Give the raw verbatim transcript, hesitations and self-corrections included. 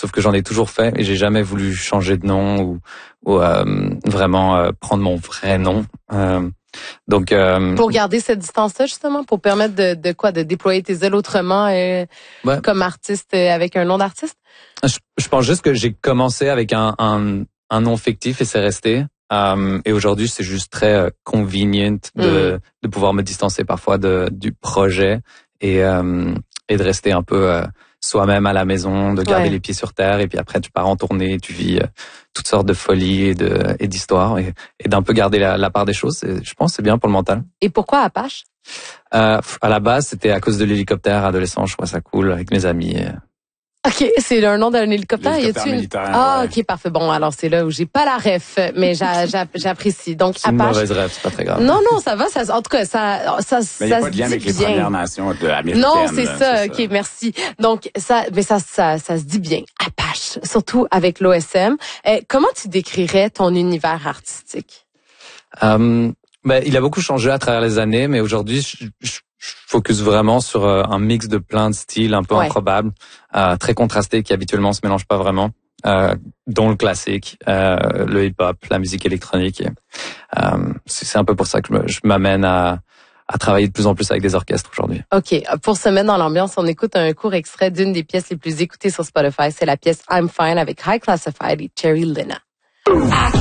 sauf que j'en ai toujours fait et j'ai jamais voulu changer de nom ou, ou euh, vraiment euh, prendre mon vrai nom. Euh, donc euh, pour garder cette distance-là justement, pour permettre de, de quoi, de déployer tes ailes autrement euh, ouais. comme artiste euh, avec un nom d'artiste. Je, je pense juste que j'ai commencé avec un, un, un nom fictif et c'est resté. Um, et aujourd'hui, c'est juste très euh, convenient de, mm. de pouvoir me distancer parfois de, du projet et, euh, et de rester un peu euh, soi-même à la maison, de garder ouais. les pieds sur terre. Et puis après, tu pars en tournée, tu vis euh, toutes sortes de folies et, de, et d'histoires et, et d'un peu garder la, la part des choses. Et je pense que c'est bien pour le mental. Et pourquoi Apache? Euh, à la base, c'était à cause de l'hélicoptère adolescent. Je trouvais ça cool avec mes amis. Et, OK, c'est le nom d'un hélicoptère. L'hélicoptère y a-tu militaire, une... Ah, ouais. OK, parfait. Bon, alors c'est là où j'ai pas la ref, mais j'a, j'a, j'apprécie. Donc, c'est une Apache... mauvaise ref, c'est pas très grave. Non, non, ça va. Ça, en tout cas, ça, ça, mais ça y a se pas de lien dit avec les bien. Premières Nations de américaines. Non, c'est là, ça. c'est OK, ça. merci. Donc, ça, mais ça, ça, ça se dit bien. Apache, surtout avec l'O S M. Euh, comment tu décrirais ton univers artistique? Um, ben, il a beaucoup changé à travers les années, mais aujourd'hui, je, je Je focus vraiment sur euh, un mix de plein de styles un peu ouais. improbables, euh, très contrastés, qui habituellement se mélangent pas vraiment, euh, dont le classique, euh, le hip-hop, la musique électronique. Et, euh, c'est un peu pour ça que je, me, je m'amène à, à travailler de plus en plus avec des orchestres aujourd'hui. OK. Pour se mettre dans l'ambiance, on écoute un court extrait d'une des pièces les plus écoutées sur Spotify. C'est la pièce I'm Fine avec High Classified et Cherry Lena.